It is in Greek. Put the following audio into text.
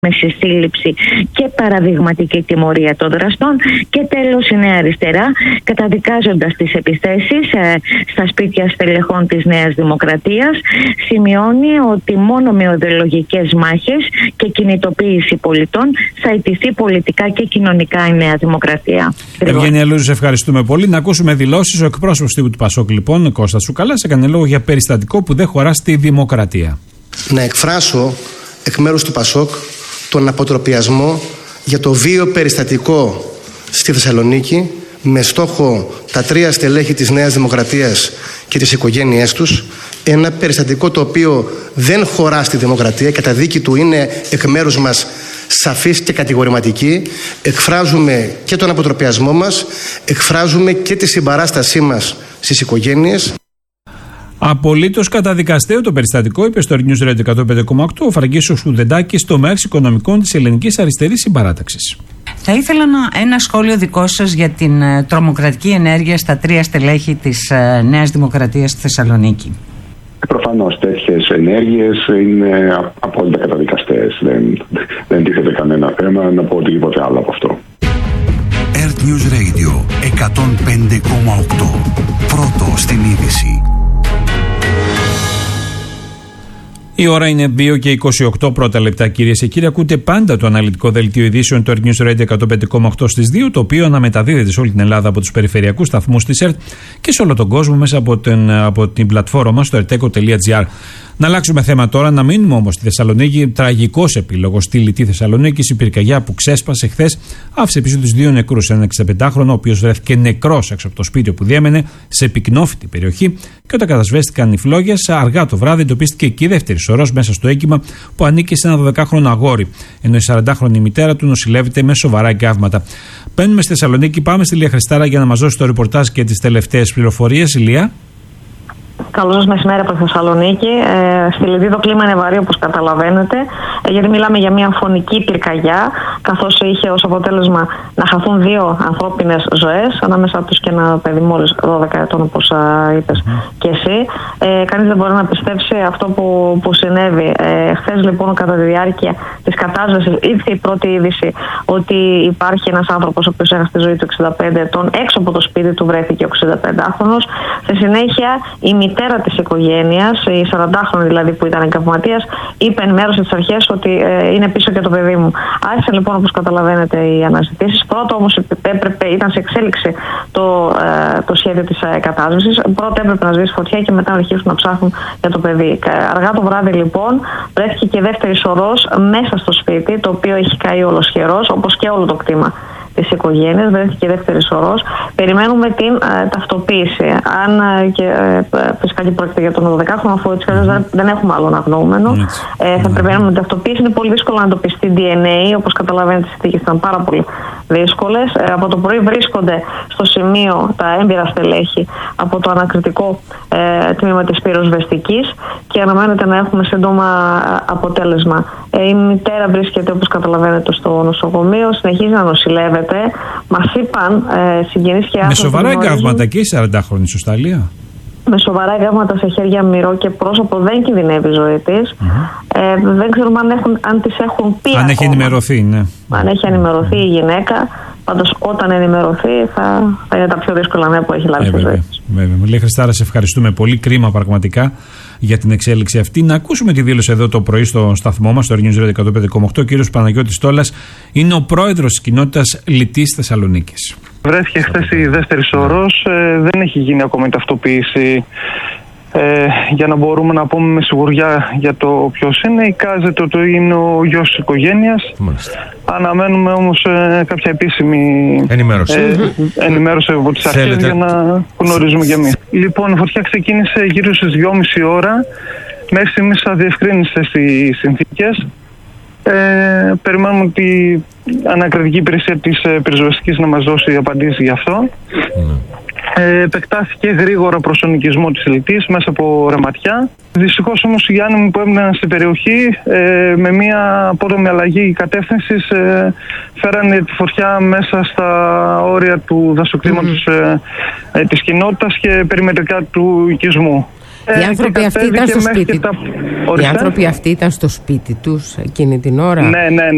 με συλλήψη και παραδειγματική τιμωρία των δραστών. Και τέλος, η Νέα Αριστερά, καταδικάζοντας τις επιθέσεις στα σπίτια στελεχών της Νέας Δημοκρατίας, σημειώνει ότι μόνο με ιδεολογικές μάχες και κινητοποίηση πολιτών θα ιτηθεί πολιτικά και κοινωνικά η Νέα Δημοκρατία. Ευγένεια Λούζου, σε ευχαριστούμε πολύ. Να ακούσουμε δηλώσεις. Ο εκπρόσωπος του Πασόκ, λοιπόν, ο Κώστας Τσουκαλάς, έκανε λόγο για περιστατικό που δεν χωρά στη δημοκρατία. Να εκφράσω εκ μέρους του Πασόκ τον αποτροπιασμό για το βίαιο περιστατικό στη Θεσσαλονίκη, με στόχο τα 3 στελέχη της Νέας Δημοκρατίας και τις οικογένειές τους. Ένα περιστατικό το οποίο δεν χωρά στη δημοκρατία. Η καταδίκη του είναι εκ μέρους μας σαφής και κατηγορηματική. Εκφράζουμε και τον αποτροπιασμό μας, εκφράζουμε και τη συμπαράστασή μας στις οικογένειες. Απολύτως καταδικαστέο το περιστατικό, είπε στο News Radio 105,8 ο Φραγκίσος Χουδεντάκης, τομέας οικονομικών της Ελληνικής Αριστερής Συμπαράταξης. Θα ήθελα ένα σχόλιο δικό σας για την τρομοκρατική ενέργεια στα 3 στελέχη της Νέας Δημοκρατίας στη Θεσσαλονίκη. Προφανώς τέτοιες ενέργειες είναι απόλυτα καταδικαστές. Δεν τίθεται κανένα θέμα να πω οτιδήποτε άλλο από αυτό. Earth News Radio 105,8. Πρώτο στην είδηση. Η ώρα είναι 2 και 28 πρώτα λεπτά, κυρίες και κύριοι. Ακούτε πάντα το αναλυτικό δελτίο ειδήσεων του Earth News Radio 105,8 στις 2, το οποίο αναμεταδίδεται σε όλη την Ελλάδα από τους περιφερειακούς σταθμούς της ΕΡΤ και σε όλο τον κόσμο μέσα από την πλατφόρμα μας στο erteco.gr. Να αλλάξουμε θέμα τώρα, να μείνουμε όμως στη Θεσσαλονίκη. Τραγικός επίλογος στη Λιτή Θεσσαλονίκη. Η πυρκαγιά που ξέσπασε χθες άφησε πίσω τους 2 νεκρούς. Έναν 65χρονο, ο οποίος βρέθηκε νεκρός έξω από το σπίτι που διέμενε σε πυκνόφυτη περιοχή. Και όταν κατασβέστηκαν οι φλόγες, αργά το βράδυ εντοπίστηκε και η δεύτερη σωρός μέσα στο έγκυμα που ανήκει σε ένα 12χρονο αγόρι. Ενώ η 40χρονη μητέρα του νοσηλεύεται με σοβαρά εγκάβματα. Μπαίνουμε στη Θεσσαλονίκη, πάμε στη Λία Χριστάρα για να μας δώσει το ρεπορτάζ και τις τελευταίες πληροφορίες. Ηλία. Καλό σας μεσημέρι από τη Θεσσαλονίκη. Στη Λιτή το κλίμα είναι βαρύ, όπως καταλαβαίνετε, γιατί μιλάμε για μια φωνική πυρκαγιά, καθώς είχε ως αποτέλεσμα να χαθούν 2 ανθρώπινες ζωές, ανάμεσα τους και ένα παιδί μόλις 12 ετών, όπως είπες και εσύ. Κανείς δεν μπορεί να πιστέψει αυτό που συνέβη. Χθες, λοιπόν, κατά τη διάρκεια της κατάσβεσης, ήρθε η πρώτη είδηση ότι υπάρχει ένας άνθρωπος ο οποίος έχασε τη ζωή του 65 ετών. Έξω από το σπίτι του βρέθηκε ο 65χρονος. Στη συνέχεια, η μητέρα της οικογένειας, η 40χρονη δηλαδή που ήταν εγκαυματίας, είπε, ενημέρωσε τις αρχές ότι είναι πίσω και το παιδί μου. Άρχισαν λοιπόν, όπως καταλαβαίνετε, οι αναζητήσεις. Πρώτο όμως ήταν σε εξέλιξη το σχέδιο της κατάσβεσης. Πρώτα έπρεπε να σβήσει φωτιά και μετά να αρχίσουν να ψάχνουν για το παιδί. Αργά το βράδυ, λοιπόν, βρέθηκε και δεύτερη σωρός μέσα στο σπίτι, το οποίο έχει καεί ολοσχερός, όπως και όλο το κτήμα της οικογένειας. Βρέθηκε δεύτερη σωρός. Περιμένουμε την ταυτοποίηση. Αν και φυσικά και πρόκειται για τον 12χρονο, αφού έτσι δεν έχουμε άλλον αγνοούμενο. Θα περιμένουμε την ταυτοποίηση. Είναι πολύ δύσκολο να εντοπιστεί DNA. Όπως καταλαβαίνετε, οι συνθήκες ήταν πάρα πολύ δύσκολες. Από το πρωί βρίσκονται στο σημείο τα έμπειρα στελέχη από το ανακριτικό τμήμα της πυροσβεστικής και αναμένεται να έχουμε σύντομα αποτέλεσμα. Η μητέρα βρίσκεται, όπως καταλαβαίνετε, στο νοσοκομείο, συνεχίζει να νοσηλεύεται. Μας είπαν συγγενείς και άνθρωποι. Με σοβαρά εγκάβματα και η 40χρονη, σωστά, Λία? Με σοβαρά εγκάβματα σε χέρια, μυρό και πρόσωπο, δεν κινδυνεύει η ζωή της. Δεν ξέρουμε αν τις έχουν πει. Αν έχει ενημερωθεί, ναι. Αν έχει ενημερωθεί η γυναίκα. Πάντως, όταν ενημερωθεί, θα είναι τα πιο δύσκολα νέα που έχει λάβει στη ζωή της. Βέβαια. Λία Χριστάρα, σε ευχαριστούμε πολύ. Κρίμα πραγματικά για την εξέλιξη αυτή. Να ακούσουμε τη δήλωση εδώ το πρωί στο σταθμό μας, στο News Radio 105,8. Ο κύριος Παναγιώτης Τόλας είναι ο πρόεδρος της κοινότητας Λιτής Θεσσαλονίκης. Βρέθηκε χθες η δεύτερη σωρός. Δεν έχει γίνει ακόμα η ταυτοποίηση για να μπορούμε να πούμε με σιγουριά για το ποιος είναι. Εικάζεται ότι είναι ο γιος της οικογένειας. Αναμένουμε όμως κάποια επίσημη ενημέρωση από τις αρχές για να γνωρίζουμε κι εμείς. Λοιπόν, η φωτιά ξεκίνησε γύρω στις 2,5 ώρα. Μέχρι στιγμής αδιευκρίνησε στις συνθήκες. Περιμένουμε τη ανακριτική υπηρεσία της πυροσβεστικής να μας δώσει απαντήσεις γι' αυτό. Επεκτάθηκε γρήγορα προς τον οικισμό της Λιτής μέσα από ρεματιά. Δυστυχώς όμως οι άνεμοι που έμειναν στην περιοχή με μια απότομη αλλαγή κατεύθυνσης φέρανε τη φωτιά μέσα στα όρια του δασοκλίματος της κοινότητας και περιμετρικά του οικισμού. Οι άνθρωποι αυτοί ήταν στο σπίτι. Οι άνθρωποι αυτοί ήταν στο σπίτι τους εκείνη την ώρα. Ναι.